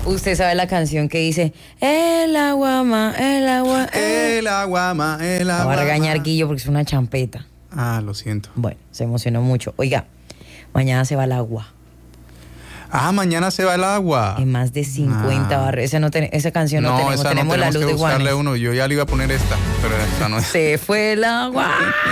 Usted sabe la canción que dice el agua, el agua, el agua, el agua. Me va a regañar Guillo porque es una champeta. Ah, lo siento. Bueno, se emocionó mucho. Oiga, mañana se va el agua. Ah, mañana se va el agua. En más de 50 barrios. Esa canción no tenemos. Tenemos la luz de Juanes. Uno. Yo ya le iba a poner esta, pero esta no es. Se fue el agua.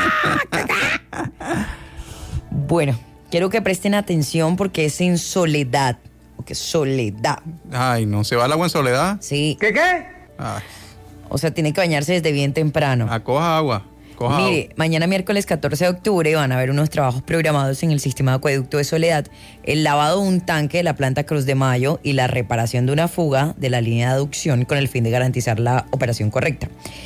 Bueno, quiero que presten atención porque es en Soledad. Porque Soledad. Ay, ¿no se va el agua en Soledad? Sí. ¿Qué? Ay. O sea, tiene que bañarse desde bien temprano. Coja agua. Mire, mañana miércoles 14 de octubre van a haber unos trabajos programados en el sistema de acueducto de Soledad, el lavado de un tanque de la planta Cruz de Mayo y la reparación de una fuga de la línea de aducción con el fin de garantizar la operación correcta.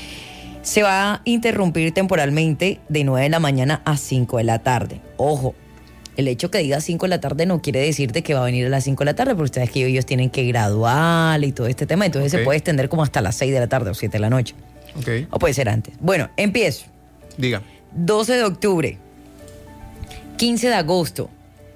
Se va a interrumpir temporalmente de 9 de la mañana a 5 de la tarde. Ojo, el hecho que diga 5 de la tarde no quiere decirte que va a venir a las 5 de la tarde, porque ustedes que ellos tienen que graduar y todo este tema, entonces se puede extender como hasta las 6 de la tarde o 7 de la noche. O puede ser antes. Bueno, empiezo. Diga. 12 de octubre, 15 de agosto,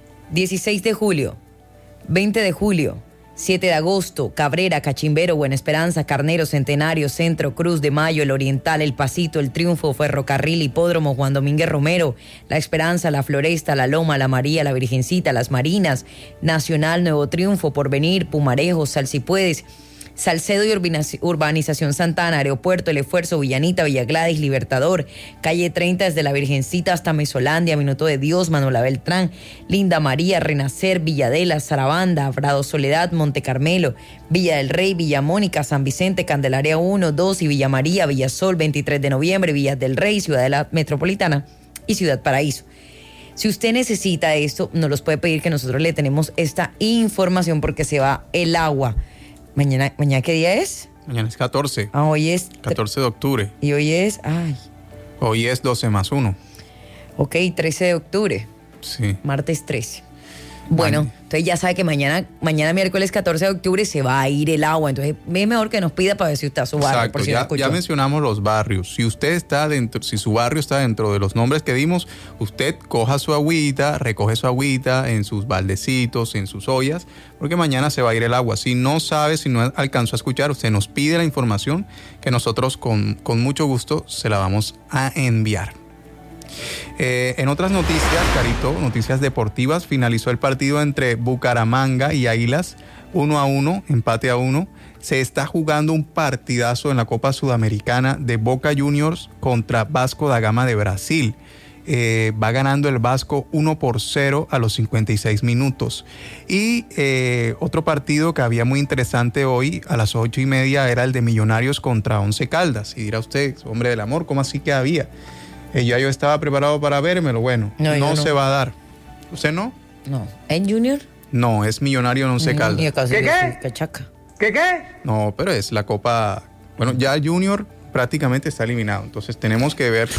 16 de julio, 20 de julio, 7 de agosto, Cabrera, Cachimbero, Buena Esperanza, Carnero, Centenario, Centro, Cruz de Mayo, El Oriental, El Pasito, El Triunfo, Ferrocarril, Hipódromo, Juan Domínguez Romero, La Esperanza, La Floresta, La Loma, La María, La Virgencita, Las Marinas, Nacional, Nuevo Triunfo, Porvenir, Pumarejo, Salsipuedes, Salcedo y Urbanización Santana, Aeropuerto, El Esfuerzo, Villanita, Villa Gladys, Libertador, Calle 30 desde La Virgencita hasta Mesolandia, Minuto de Dios, Manuela Beltrán, Linda María, Renacer, Villadela, Sarabanda, Prado Soledad, Monte Carmelo, Villa del Rey, Villa Mónica, San Vicente, Candelaria 1, 2 y Villa María, Villa Sol, 23 de noviembre, Villas del Rey, Ciudadela Metropolitana y Ciudad Paraíso. Si usted necesita esto, nos los puede pedir que nosotros le tenemos esta información porque se va el agua. ¿Mañana qué día es? Mañana es 14. Ah, hoy es... 14 de octubre. Y hoy es... Ay. Hoy es 12 más 1. Ok, 13 de octubre. Sí. Martes 13. Bueno, entonces ya sabe que mañana miércoles 14 de octubre se va a ir el agua. Entonces es mejor que nos pida para ver si está su barrio. Exacto, por si ya mencionamos los barrios. Si usted está dentro, si su barrio está dentro de los nombres que dimos, usted coja su agüita, recoge su agüita en sus baldecitos, en sus ollas, porque mañana se va a ir el agua. Si no sabe, si no alcanzó a escuchar, usted nos pide la información que nosotros con mucho gusto se la vamos a enviar. En otras noticias, Carito, noticias deportivas, finalizó el partido entre Bucaramanga y Águilas, 1-1, empate a 1. Se está jugando un partidazo en la Copa Sudamericana de Boca Juniors contra Vasco da Gama de Brasil. Va ganando el Vasco 1-0 a los 56 minutos. Y otro partido que había muy interesante hoy a las 8:30 era el de Millonarios contra Once Caldas. Y dirá usted, hombre del amor, ¿cómo así que había? Ya yo estaba preparado para vérmelo. Bueno, no se va a dar. ¿Usted no? No. ¿Es Junior? No, es Millonario en Once Caldas. ¿Qué? No, pero es la Copa... Bueno, ya el Junior prácticamente está eliminado. Entonces tenemos que ver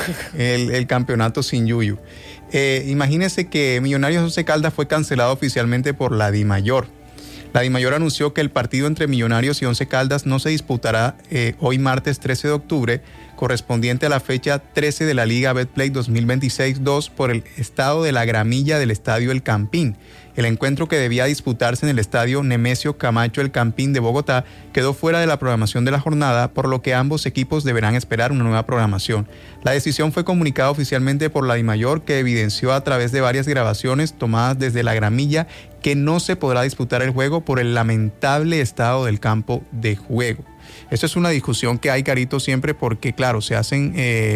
el campeonato sin Yuyu. Imagínese que Millonarios Once Caldas fue cancelado oficialmente por la DIMAYOR. La DIMAYOR anunció que el partido entre Millonarios y Once Caldas no se disputará hoy martes 13 de octubre, correspondiente a la fecha 13 de la Liga Betplay 2026-2 por el estado de la gramilla del Estadio El Campín. El encuentro que debía disputarse en el Estadio Nemesio Camacho El Campín de Bogotá quedó fuera de la programación de la jornada, por lo que ambos equipos deberán esperar una nueva programación. La decisión fue comunicada oficialmente por la DIMAYOR, que evidenció a través de varias grabaciones tomadas desde la gramilla que no se podrá disputar el juego por el lamentable estado del campo de juego. Esto es una discusión que hay, Carito, siempre porque, claro, se hacen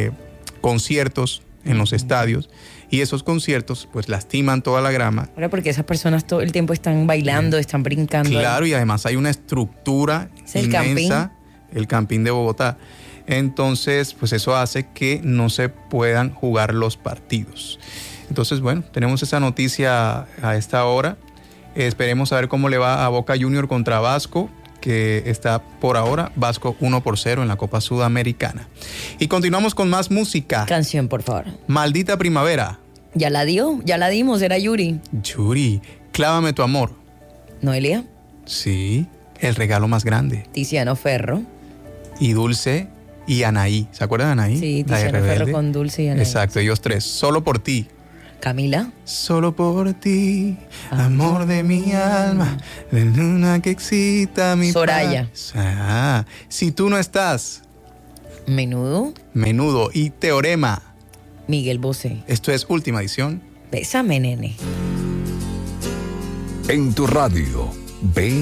conciertos en los estadios y esos conciertos pues lastiman toda la grama. Ahora porque esas personas todo el tiempo están bailando, están brincando. Claro, y además hay una estructura inmensa, el Campín de Bogotá. Entonces, pues eso hace que no se puedan jugar los partidos. Entonces, bueno, tenemos esa noticia a esta hora. Esperemos a ver cómo le va a Boca Junior contra Vasco, que está por ahora Vasco 1-0 en la Copa Sudamericana. Y continuamos con más música. Canción, por favor. Maldita Primavera. Ya la dimos, era Yuri. Yuri, Clávame tu amor. ¿Noelia? Sí, El regalo más grande. Tiziano Ferro. Y Dulce y Anaí. ¿Se acuerdan de Anaí? Sí, Tiziano Ferro con Dulce y Anaí. Exacto, ellos tres. Solo por ti. Camila. Solo por ti, amor de mi alma, la luna que excita mi Soraya. Si tú no estás. Menudo. Menudo. Y Teorema. Miguel Bosé. Esto es Última Edición. Bésame, nene. En tu radio, ve